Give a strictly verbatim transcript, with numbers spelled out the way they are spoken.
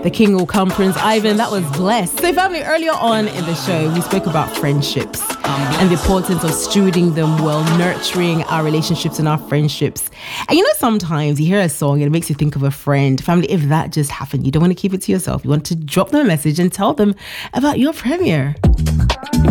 The King Will Come, Prince Ivan. That was blessed. So family, earlier on in the show, we spoke about friendships and the importance of stewarding them well, nurturing our relationships and our friendships. And you know, sometimes you hear a song and it makes you think of a friend. Family, if that just happened, you don't want to keep it to yourself. You want to drop them a message and tell them about your premiere.